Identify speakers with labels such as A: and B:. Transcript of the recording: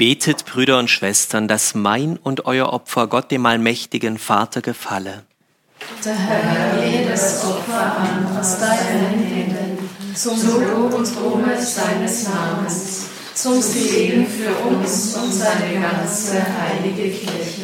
A: Betet, Brüder und Schwestern, dass mein und euer Opfer Gott, dem allmächtigen Vater, gefalle.
B: Der Herr jedes Opfer an aus deinen Händen, zum Lob und Ruhme seines Namens, zum Segen für uns und seine ganze heilige Kirche.